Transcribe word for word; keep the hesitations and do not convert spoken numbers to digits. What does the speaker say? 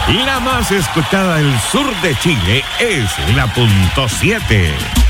La más escuchada del sur de Chile es la punto siete.